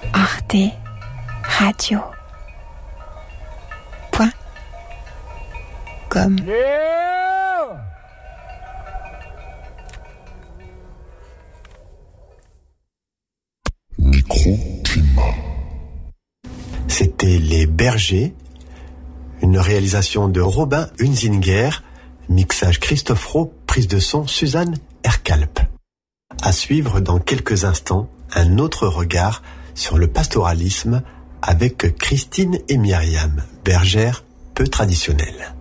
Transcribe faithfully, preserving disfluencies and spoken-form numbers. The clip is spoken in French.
Arte Radio. Point. Com. Microclimat. C'était Les Bergers, une réalisation de Robin Hunzinger, mixage Christophe Rowe, prise de son Suzanne Erkalp. À suivre dans quelques instants, un autre regard sur le pastoralisme avec Christine et Myriam, bergères peu traditionnelles.